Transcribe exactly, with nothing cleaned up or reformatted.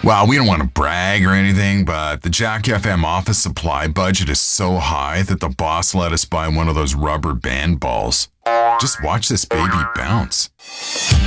Well, we don't want to brag or anything, but the Jack F M office supply budget is so high that the boss let us buy one of those rubber band balls. Just watch this baby bounce.